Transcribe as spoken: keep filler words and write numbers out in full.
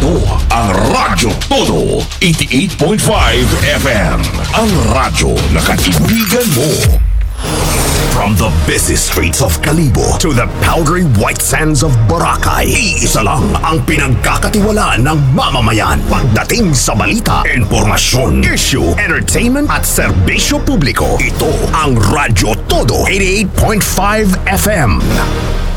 Ito ang Radyo Todo eighty-eight point five F M. Ang radyo na kaibigan mo. From the busy streets of Kalibo to the powdery white sands of Boracay, iisa lang ang pinagkakatiwalaan ng mamamayan pagdating sa balita, impormasyon, issue, entertainment at serbisyo publiko. Ito ang Radyo Todo eighty-eight point five F M.